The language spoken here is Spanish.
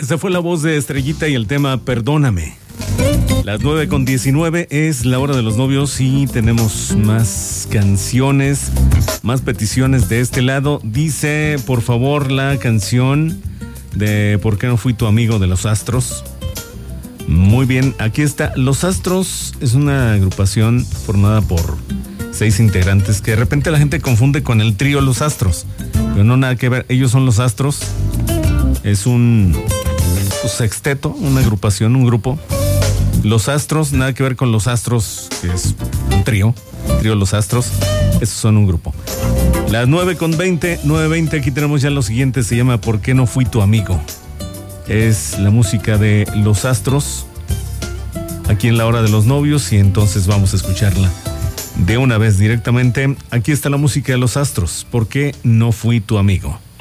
Esa fue la voz de Estrellita y el tema Perdóname. Las 9:19 es la hora de los novios y tenemos más canciones, más peticiones de este lado. Dice, por favor, la canción de ¿Por qué no fui tu amigo? De Los Astros. Muy bien, aquí está. Los Astros es una agrupación formada por 6 integrantes que de repente la gente confunde con el trío Los Astros, pero no nada que ver. Ellos son Los Astros. Es un sexteto, una agrupación, un grupo. Los Astros, nada que ver con Los Astros, que es un trío Los Astros. Esos son un grupo. Las 9:20, aquí tenemos ya lo siguiente, se llama ¿Por qué no fui tu amigo? Es la música de Los Astros, aquí en la hora de los novios, y entonces vamos a escucharla de una vez directamente. Aquí está la música de Los Astros, ¿Por qué no fui tu amigo?